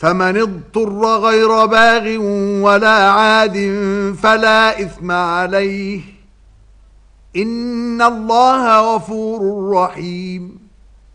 فمن اضطر غير باغ ولا عاد فلا إثم عليه إن الله غفور رحيم